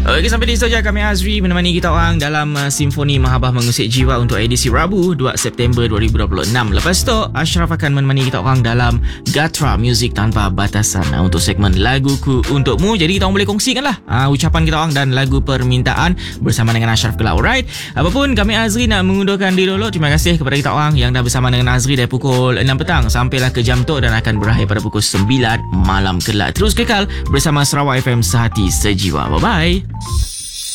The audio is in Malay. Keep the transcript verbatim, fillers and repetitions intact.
Okey, sampai di situ saja kami Azri menemani kita orang dalam uh, Simfoni Mahabah Mengusik Jiwa untuk edisi Rabu dua September dua ribu dua puluh enam. Lepas tu Ashraf akan menemani kita orang dalam Gatra Muzik Tanpa Batasan uh, untuk segmen Laguku Untukmu. Jadi kita orang boleh kongsikan lah uh, ucapan kita orang dan lagu permintaan bersama dengan Ashraf kelak. Alright, apapun kami Azri nak mengundurkan diri dulu. Terima kasih kepada kita orang yang dah bersama dengan Azri dari pukul enam petang sampailah ke jam tu dan akan berakhir pada pukul sembilan malam kelak. Terus kekal bersama Sarawak F M Sehati Sejiwa. Bye-bye.